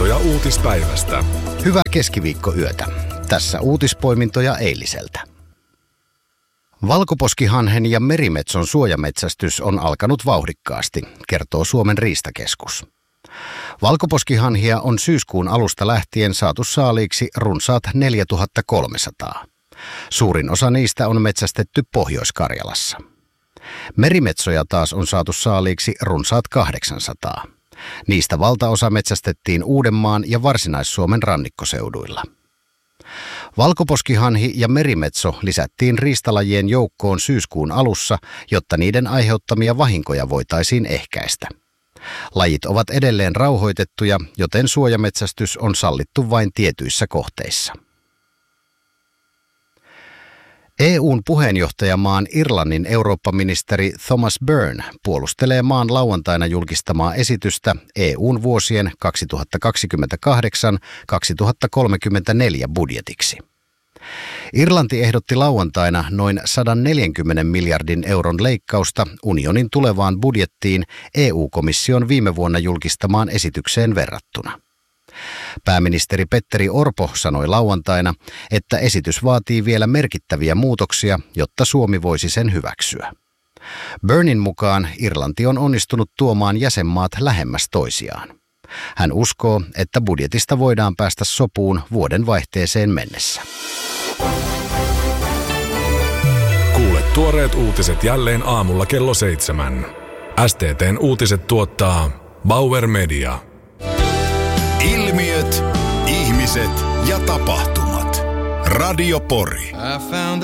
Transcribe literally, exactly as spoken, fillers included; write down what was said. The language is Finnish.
Uutispodimintoja uutispäivästä. Hyvää keskiviikkoyötä. Tässä uutispoimintoja eiliseltä. Valkoposkihanhen ja merimetson suojametsästys on alkanut vauhdikkaasti, kertoo Suomen riistakeskus. Valkoposkihanhia on syyskuun alusta lähtien saatu saaliiksi runsaat neljätuhatta kolmesataa. Suurin osa niistä on metsästetty Pohjois-Karjalassa. Merimetsoja taas on saatu saaliiksi runsaat kahdeksansataa. Niistä valtaosa metsästettiin Uudenmaan ja Varsinais-Suomen rannikkoseuduilla. Valkoposkihanhi ja merimetso lisättiin riistalajien joukkoon syyskuun alussa, jotta niiden aiheuttamia vahinkoja voitaisiin ehkäistä. Lajit ovat edelleen rauhoitettuja, joten suojametsästys on sallittu vain tietyissä kohteissa. E U:n puheenjohtajamaan Irlannin eurooppaministeri Thomas Byrne puolustelee maan lauantaina julkistamaa esitystä E U:n vuosien kaksituhattakaksikymmentäkahdeksan kaksituhattakolmekymmentäneljä budjetiksi. Irlanti ehdotti lauantaina noin sata neljäkymmentä miljardin euron leikkausta unionin tulevaan budjettiin E U-komission viime vuonna julkistamaan esitykseen verrattuna. Pääministeri Petteri Orpo sanoi lauantaina, että esitys vaatii vielä merkittäviä muutoksia, jotta Suomi voisi sen hyväksyä. Byrnen mukaan Irlanti on onnistunut tuomaan jäsenmaat lähemmäs toisiaan. Hän uskoo, että budjetista voidaan päästä sopuun vuoden vaihteeseen mennessä. Kuule tuoreet uutiset jälleen aamulla kello seitsemän. S T T:n uutiset tuottaa Bauer Media. Ilmiöt, ihmiset ja tapahtumat. Radio Pori.